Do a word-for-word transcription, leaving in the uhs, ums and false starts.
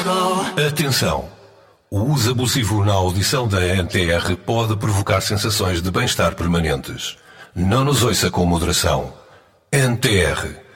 Atenção! O uso abusivo na audição da N T R pode provocar sensações de bem-estar permanentes. Não nos ouça com moderação. N T R